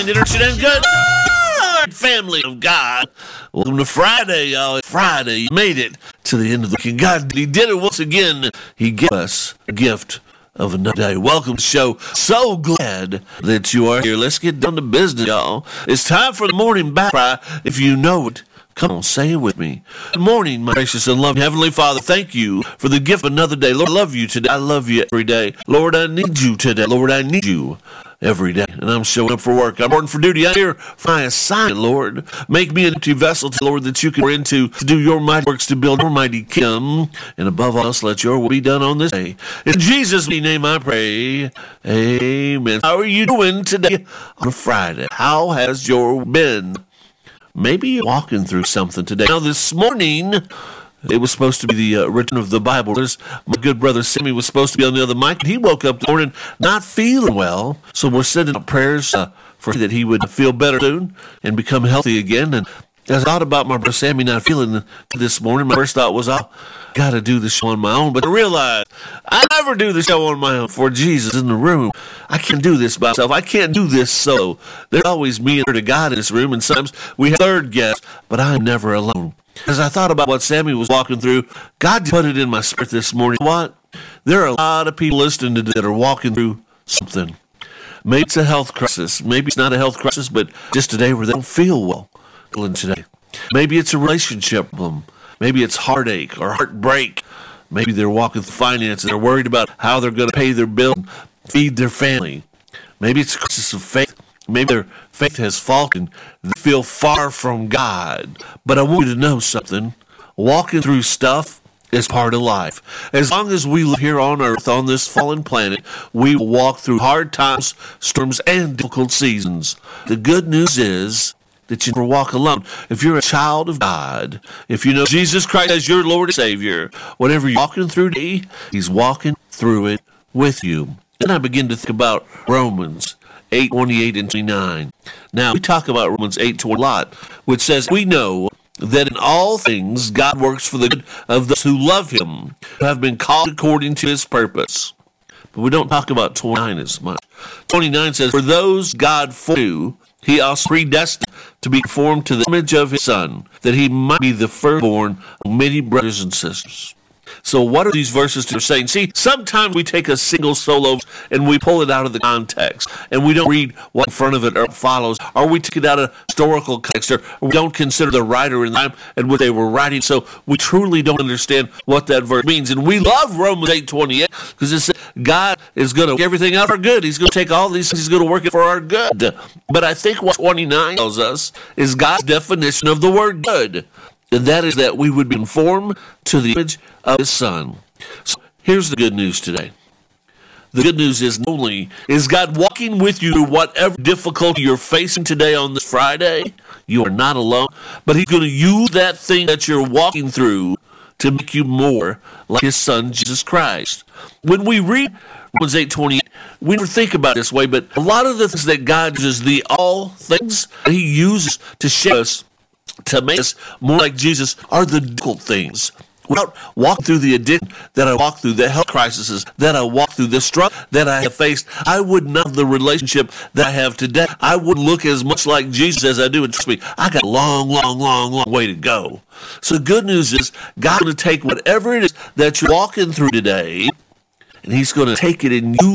kind energy and good family of God. Welcome to Friday, y'all. It's Friday. You made it to the end of the week. And God, He did it once again. He gave us a gift of another day. Welcome to the show. So glad that you are here. Let's get down to business, y'all. It's time for the morning back cry. If you know it, come on, say it with me. Good morning, my gracious and loving Heavenly Father. Thank you for the gift of another day. Lord, I love you today. I love you every day. Lord, I need you today. Lord, I need you every day. And I'm showing up for work. I'm working for duty. I'm here for my assignment, Lord. Make me an empty vessel, Lord, that you can pour into to do your mighty works, to build your mighty kingdom. And above all else, let your will be done on this day. In Jesus' name I pray. Amen. How are you doing today on a Friday? How has your been? Maybe you're walking through something today. Now, this morning, it was supposed to be the return of the Bible. My good brother Sammy was supposed to be on the other mic. He woke up this morning not feeling well, so we're sending up prayers for that he would feel better soon and become healthy again. And as I thought about my brother Sammy not feeling this morning, my first thought was, I got to do the show on my own. But I realized I never do the show on my own for Jesus in the room. I can't do this by myself. I can't do this solo. There's always me and God in this room, and sometimes we have third guests, but I'm never alone. As I thought about what Sammy was walking through, God put it in my spirit this morning. What? There are a lot of people listening today that are walking through something. Maybe it's a health crisis. Maybe it's not a health crisis, but just today where they don't feel well today. Maybe it's a relationship problem. Maybe it's heartache or heartbreak. Maybe they're walking through finances. They're worried about how they're going to pay their bill and feed their family. Maybe it's a crisis of faith. Maybe their faith has fallen. They feel far from God. But I want you to know something. Walking through stuff is part of life. As long as we live here on earth, on this fallen planet, we will walk through hard times, storms, and difficult seasons. The good news is that you never walk alone. If you're a child of God, if you know Jesus Christ as your Lord and Savior, whatever you're walking through today, He's walking through it with you. Then I begin to think about Romans 8:28 and 29. Now, we talk about Romans 8:20 a lot, which says, we know that in all things God works for the good of those who love Him, who have been called according to His purpose. But we don't talk about 29 as much. 29 says, for those God foreknew, He also predestined to be conformed to the image of His Son, that He might be the firstborn of many brothers and sisters. So what are these verses that are saying? See, sometimes we take a single solo and we pull it out of the context, and we don't read what in front of it or follows, or we take it out of historical context, or we don't consider the writer in time and what they were writing, so we truly don't understand what that verse means. And we love Romans 8:28 because it says God is going to work everything out for good. He's going to take all these things, He's going to work it for our good. But I think what 29 tells us is God's definition of the word good. And that is that we would be conformed to the image of His Son. So here's the good news today. The good news is not only is God walking with you through whatever difficulty you're facing today on this Friday, you are not alone, but He's going to use that thing that you're walking through to make you more like His Son, Jesus Christ. When we read Romans 8:28, we never think about it this way, but a lot of the things that God uses, the all things that He uses to shape us, to make us more like Jesus, are the difficult things. Without walking through the addiction that I walk through, the health crises that I walk through, the struggle that I have faced, I would not have the relationship that I have today. I wouldn't look as much like Jesus as I do. And trust me, I got a long way to go. So the good news is God's going to take whatever it is that you're walking through today, and He's going to take it and use